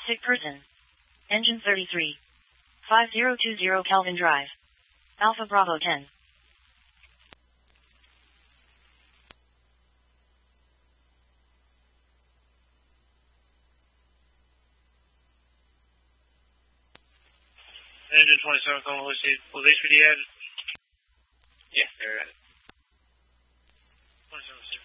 Sick person. Engine 33. 5020 Kelvin Drive. Alpha Bravo 10. Engine 27, calling Luis HPD added. Yeah, they're at it. 27.